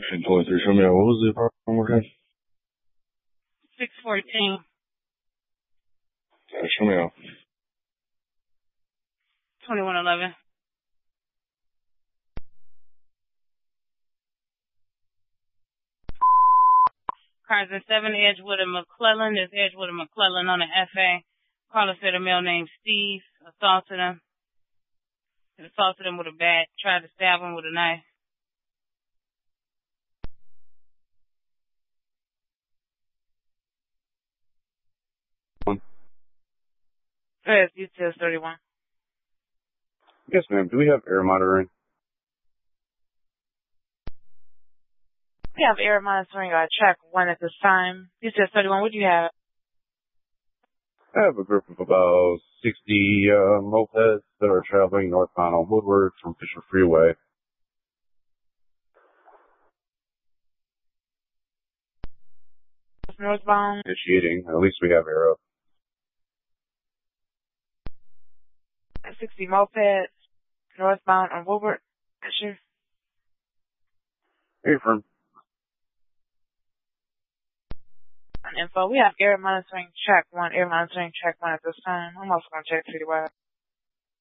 1023, show me out. What was the apartment one more time? 614. Show me out. 2111. Cars in 7 Edgewood and McClellan. There's Edgewood and McClellan on the FA. Caller said a male named Steve assaulted him. He assaulted him with a bat, tried to stab him with a knife. Yes, details 31. Yes, ma'am. Do we have air monitoring? We have air monitoring check 1 at this time. Details 31, what do you have? I have a group of about 60 mopeds that are traveling northbound on Woodward from Fisher Freeway. Northbound. Initiating. At least we have air up. 60 mopeds, northbound on Woodward. Fisher. Hey, firm. Info. We have air monitoring check 1 at this time. I'm also going to check citywide.